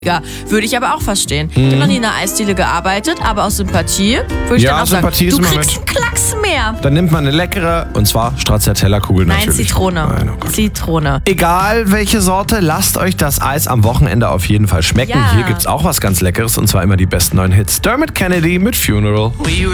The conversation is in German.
Würde ich aber auch verstehen. Ich habe noch nie in einer Eisdiele gearbeitet, aber aus Sympathie würde ich dann auch Sympathie sagen, ist du immer kriegst einen Klacks mehr. Dann nimmt man eine leckere, und zwar Stracciatella-Kugel Nein, natürlich. Zitrone. Nein, oh Gott. Zitrone. Egal welche Sorte, lasst euch das Eis am Wochenende auf jeden Fall schmecken. Ja. Hier gibt's auch was ganz Leckeres, und zwar immer die besten neuen Hits. Dermot Kennedy mit Funeral.